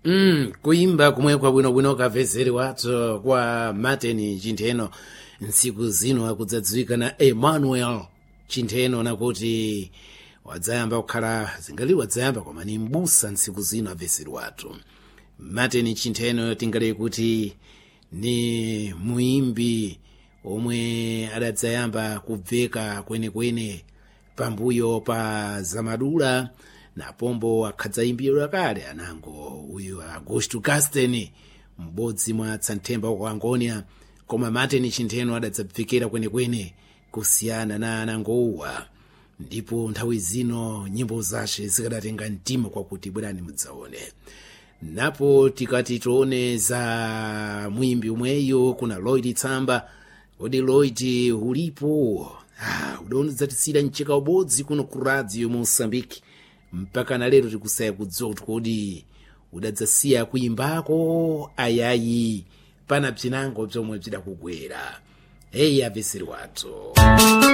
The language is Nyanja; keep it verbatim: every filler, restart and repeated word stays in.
Mm, kuimba kumwe kwabwinobwino kavezeri wathu kwa Martin Chintheno ntsiku zino akudzadziwika na Emmanuel Chintheno nakuti wadzayamba kukhala zingali wadzayamba koma ni mbusa ntsiku zino avezeri wathu. Martin Chintheno tingali kuti ni muimbi omwe adadzayamba kubveka kwenekwene pambuyo pa Zamadula na pombo akhadzaimbidwa kale anango uyu Augusto Casten m'bodzi mwa Tsanthemba kwa Angonia, koma Martin Chintheno adadzabvekera kwenekwene kusiyana na anangouwa, ndipo nthawi zino nyimbo zace zikadatenga mtima kwakuti bwerani mudzaone. Napo tikati tione za mwimbi umweyo kuna Lloyd Tsamba. Kodi Lloyd ulipo? Ah, udonudzatisira mcheka ubodzi kuno ku radio Mozambique. Mpaka na lero tikusaya kudziwa kuti kodi udadzasiya kuimbako ayayi pana bzinango bzomwe bzidakugwera. Hey avezeri wathu.